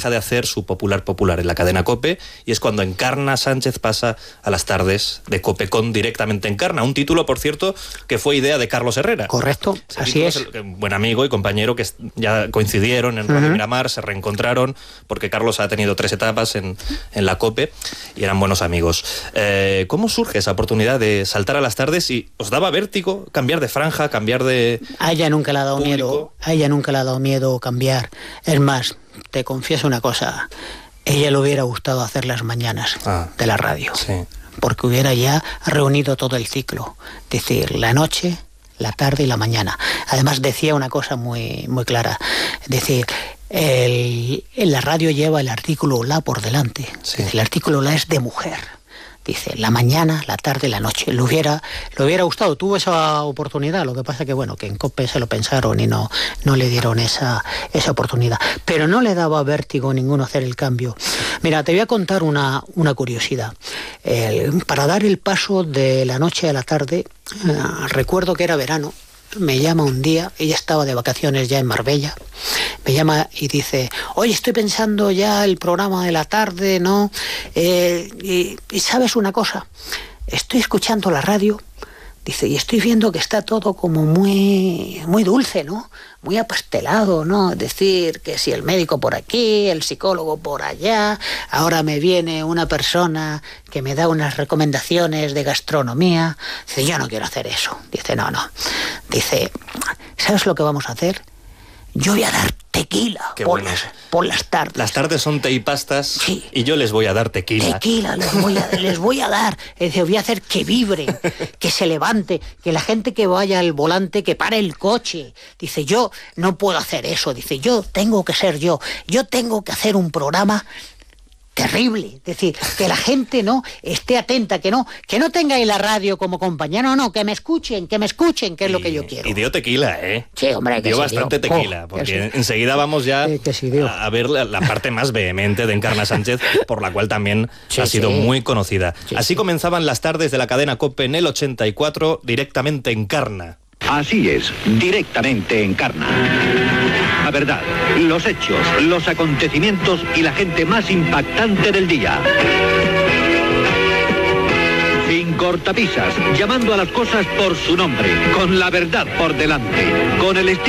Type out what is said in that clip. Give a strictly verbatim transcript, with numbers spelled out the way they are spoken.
deja de hacer su Popular Popular en la cadena COPE, y es cuando Encarna Sánchez pasa a las tardes de COPE con Directamente Encarna, un título, por cierto, que fue idea de Carlos Herrera. Correcto, Ese así es. es el, buen amigo y compañero que ya coincidieron en Radio uh-huh. Miramar, se reencontraron, porque Carlos ha tenido tres etapas en, en la COPE y eran buenos amigos. Eh, ¿Cómo surge esa oportunidad de saltar a las tardes? ¿Y os daba vértigo cambiar de franja, cambiar de A ella nunca le ha dado público? miedo, a ella nunca le ha dado miedo cambiar. Es más, te confieso una cosa, ella le hubiera gustado hacer las mañanas ah, de la radio, sí. porque hubiera ya reunido todo el ciclo, es decir, la noche, la tarde y la mañana. Además decía una cosa muy, muy clara, es decir, el, la radio lleva el artículo la por delante, sí. El artículo la es de mujer. Dice, la mañana, la tarde, la noche. Le hubiera, le hubiera gustado, tuvo esa oportunidad, lo que pasa que bueno, que en COPE se lo pensaron y no, no le dieron esa, esa oportunidad. Pero no le daba vértigo ninguno hacer el cambio. Mira, te voy a contar una, una curiosidad. El, para dar el paso de la noche a la tarde, eh, recuerdo que era verano, me llama un día, ella estaba de vacaciones ya en Marbella, me llama y dice, oye, estoy pensando ya el programa de la tarde, ¿no? Eh, y, y ¿sabes una cosa? Estoy escuchando la radio, dice, y estoy viendo que está todo como muy, muy dulce, ¿no? Muy apastelado, ¿no? Es decir, que si el médico por aquí, el psicólogo por allá, ahora me viene una persona que me da unas recomendaciones de gastronomía. Dice, yo no quiero hacer eso. Dice, no, no. Dice, ¿sabes lo que vamos a hacer? Yo voy a dar tequila por, bueno. las, por las tardes. Las tardes son té y pastas, sí. Y yo les voy a dar tequila. Tequila les voy a, les voy a dar. Es decir, voy a hacer que vibren, que se levante, que la gente que vaya al volante, que pare el coche. Dice, yo no puedo hacer eso. Dice, yo tengo que ser yo. Yo tengo que hacer un programa terrible, es decir, que la gente no esté atenta, que no, que no tenga ahí la radio como compañía, no, no, que me escuchen, que me escuchen, que es y, lo que yo quiero. Y dio tequila, ¿eh? Sí, hombre, que dio sí, bastante dio. tequila, Oh, porque sí. enseguida vamos ya sí, sí, a, a ver la, la parte más vehemente de Encarna Sánchez, por la cual también sí, ha sido sí. muy conocida. Sí, Así sí. comenzaban las tardes de la cadena COPE en el ochenta y cuatro, Directamente Encarna. Así es, Directamente Encarna. La verdad, los hechos, los acontecimientos y la gente más impactante del día. Sin cortapisas, llamando a las cosas por su nombre, con la verdad por delante, con el estilo